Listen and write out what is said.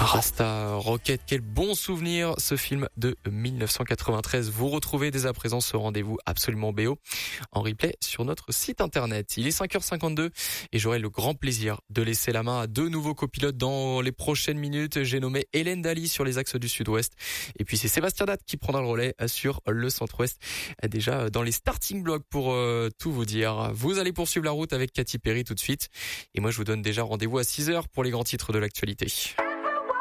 Rasta Rocket, quel bon souvenir ce film de 1993. Vous retrouvez dès à présent ce rendez-vous absolument BO en replay sur notre site internet. Il est 5h52 et j'aurai le grand plaisir de laisser la main à deux nouveaux copilotes dans les prochaines minutes. J'ai nommé Hélène Daly sur les axes du sud-ouest et puis c'est Sébastien Date qui prendra le relais sur le centre-ouest, déjà dans les starting blocks pour tout vous dire. Vous allez poursuivre la route avec Katy Perry tout de suite et moi je vous donne déjà rendez-vous à 6h pour les grands titres de l'actualité.